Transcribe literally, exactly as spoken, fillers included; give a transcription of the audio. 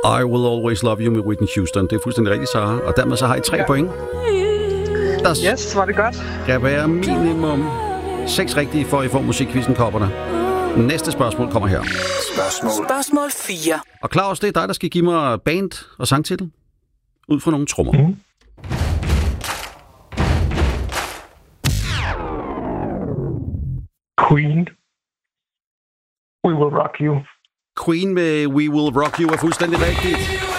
I Will Always Love You med Whitney Houston. Det er fuldstændig rigtigt, Sara. Og dermed så har I tre ja. point. Der yes, var det godt. skal være minimum seks rigtige, for I får musikquizzen kopperne. Næste spørgsmål kommer her. Spørgsmål. Spørgsmål fire. Og Claus, det er dig, der skal give mig band og sangtitel ud fra nogle trommer. Mm. Queen. We Will Rock You. Queen med We Will Rock You er fuldstændig rigtigt.